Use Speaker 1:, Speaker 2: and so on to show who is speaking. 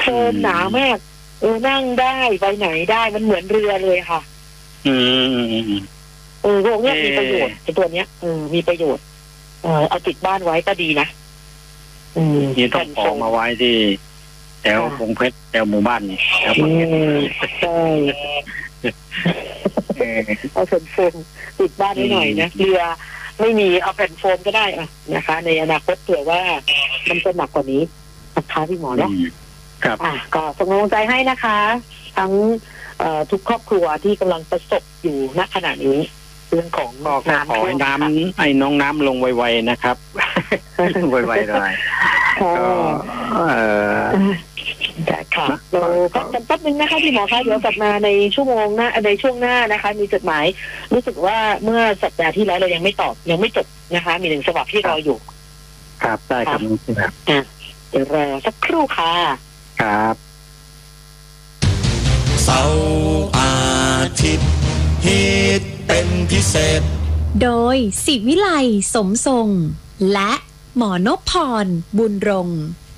Speaker 1: มหนามากนั่งได้ไปไหนได้มันเหมือนเรือเลยค่ะพวกนี้มีประโยชน์ไอ้ตัวเนี้ยมีประโยชน์เอาติดบ้านไว้ก็ดีนะ
Speaker 2: นี่ต้องขอมาไว้ที่แถวพงเพชรแถวหมู่บ้านนี่แถว
Speaker 1: ใช่เอาแผ่นโฟมติดบ้านไว้หน่อยนะเรือไม่มีเอาแผ่นโฟมก็ได้นะคะในอนาคตเผื่อว่ามันจะหนักกว่านี้นะคะพี่หมอเนาะ
Speaker 2: ครับ
Speaker 1: ก็ส่งกำลังใจให้นะคะทั้งทุกครอบครัวที่กำลังประสบอยู่ณขณะนี้เรื่องของน้ำ
Speaker 2: ขอให้น้ำไอ้น้องน้ำลงไวๆนะครับไวๆเลย
Speaker 1: ค่ะเราพักกันแป๊บนึงนะคะพี่หมอคะเดี๋ยวกลับมาในช่วงหน้านะคะมีจดหมายรู้สึกว่าเมื่อสัปดาห์ที่แล้วเรายังไม่ตอบยังไม่จบนะคะมี1ฉบับที่รออยู่
Speaker 2: ครับได้ครับ
Speaker 1: เดี๋ยวรอสักครู่ค่ะ
Speaker 2: ครับ
Speaker 3: เสาร์อาทิตย์ฮิตเป็นพิเศษ
Speaker 4: โดยศิวิไลสมทรงและหมอนพพรบุญรงค์